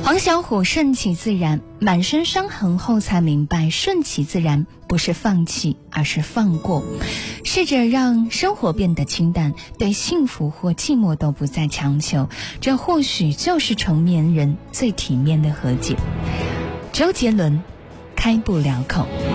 黄小琥顺其自然，满身伤痕后才明白，顺其自然不是放弃，而是放过。试着让生活变得清淡，对幸福或寂寞都不再强求，这或许就是成年人最体面的和解。周杰伦，开不了口。